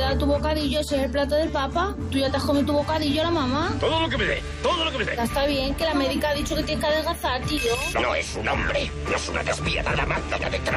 da tu bocadillo, ese es el plato del papa. Tú ya te has comido tu bocadillo, la mamá. Todo lo que me dé, todo lo que me dé. Ya está bien, que la médica ha dicho que tienes que adelgazar, tío. No es un hombre, no es una despiadada manda de detrás.